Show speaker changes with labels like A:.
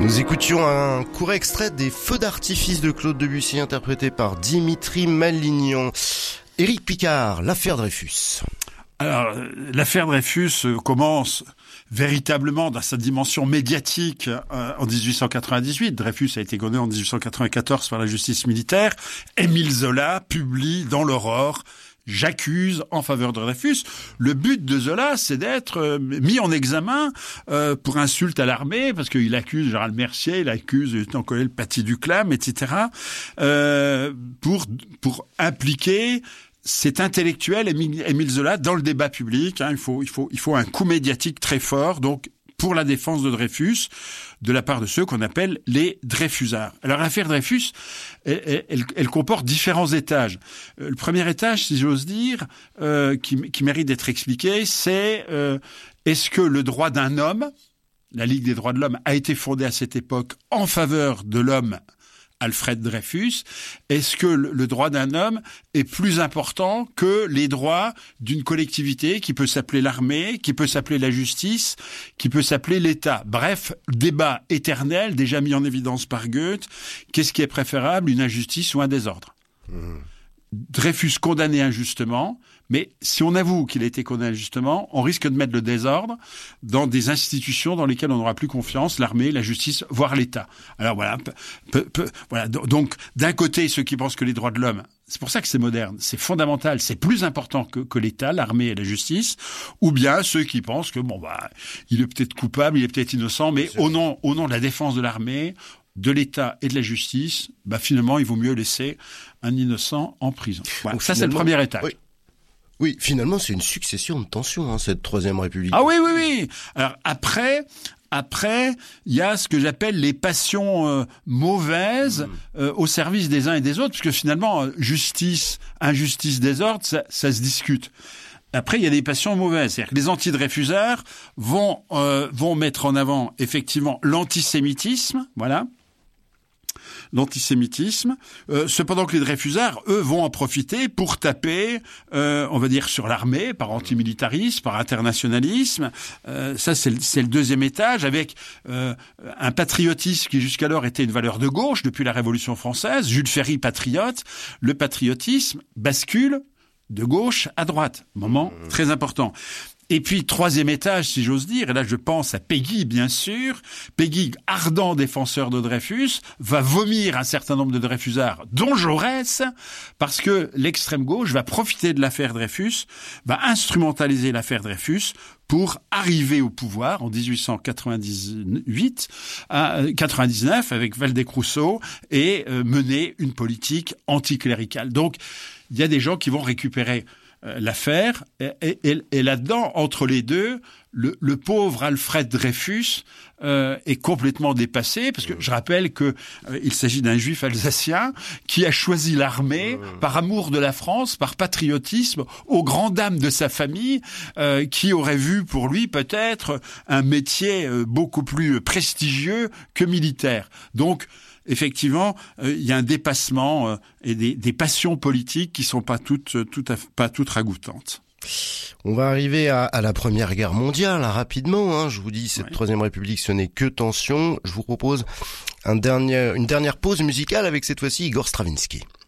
A: Nous écoutions un court extrait des Feux d'artifice de Claude Debussy interprété par Dimitri Malignan. Éric Picard, l'affaire Dreyfus.
B: Alors, l'affaire Dreyfus commence véritablement dans sa dimension médiatique en 1898. Dreyfus a été condamné en 1894 par la justice militaire. Émile Zola publie dans l'Aurore « J'accuse en faveur de Dreyfus ». Le but de Zola, c'est d'être mis en examen pour insulte à l'armée, parce qu'il accuse Gérald Mercier, il accuse le lieutenant-colonel Paty Duclam, etc., pour impliquer cet intellectuel Émile Zola dans le débat public. Il faut un coup médiatique très fort, donc pour la défense de Dreyfus, de la part de ceux qu'on appelle les Dreyfusards. Alors l'affaire Dreyfus, elle comporte différents étages. Le premier étage, si j'ose dire, qui mérite d'être expliqué, c'est est-ce que le droit d'un homme, la Ligue des droits de l'homme, a été fondée à cette époque en faveur de l'homme Alfred Dreyfus, est-ce que le droit d'un homme est plus important que les droits d'une collectivité qui peut s'appeler l'armée, qui peut s'appeler la justice, qui peut s'appeler l'État? Bref, débat éternel, déjà mis en évidence par Goethe. Qu'est-ce qui est préférable, une injustice ou un désordre? Dreyfus condamné injustement, mais si on avoue qu'il a été condamné injustement, on risque de mettre le désordre dans des institutions dans lesquelles on n'aura plus confiance, l'armée, la justice, voire l'État. Alors voilà, voilà. Donc d'un côté, ceux qui pensent que les droits de l'homme, c'est pour ça que c'est moderne, c'est fondamental, c'est plus important que l'État, l'armée et la justice, ou bien ceux qui pensent que il est peut-être coupable, il est peut-être innocent, mais au nom de la défense de l'armée, de l'État et de la justice, finalement, il vaut mieux laisser un innocent en prison. Voilà. Donc ça, c'est le premier étage.
A: Oui, finalement, c'est une succession de tensions, cette Troisième République.
B: Ah oui. Alors après, il y a ce que j'appelle les passions mauvaises au service des uns et des autres, puisque finalement, justice, injustice, désordre, ça se discute. Après, il y a des passions mauvaises. C'est-à-dire que les anti-Dreyfusards vont mettre en avant, effectivement, l'antisémitisme, voilà. L'antisémitisme, cependant que les Dreyfusards, eux, vont en profiter pour taper, on va dire, sur l'armée, par antimilitarisme, par internationalisme. Ça, c'est le deuxième étage, avec un patriotisme qui jusqu'alors était une valeur de gauche depuis la Révolution française. Jules Ferry, patriote. Le patriotisme bascule de gauche à droite. Moment très important. Et puis, troisième étage, si j'ose dire, et là je pense à Péguy, bien sûr. Péguy, ardent défenseur de Dreyfus, va vomir un certain nombre de Dreyfusards, dont Jaurès, parce que l'extrême gauche va profiter de l'affaire Dreyfus, va instrumentaliser l'affaire Dreyfus pour arriver au pouvoir en 1899 avec Valdez-Rousseau et mener une politique anticléricale. Donc, il y a des gens qui vont récupérer l'affaire, et là-dedans, entre les deux, le pauvre Alfred Dreyfus est complètement dépassé, parce que je rappelle que il s'agit d'un juif alsacien qui a choisi l'armée par amour de la France, par patriotisme, aux grandes dames de sa famille, qui aurait vu pour lui peut-être un métier beaucoup plus prestigieux que militaire. Donc, effectivement, il y a un dépassement et des passions politiques qui sont pas toutes ragoûtantes.
A: On va arriver à la Première Guerre mondiale, rapidement. Je vous dis, cette Troisième République, ce n'est que tension. Je vous propose une dernière pause musicale avec cette fois-ci Igor Stravinsky.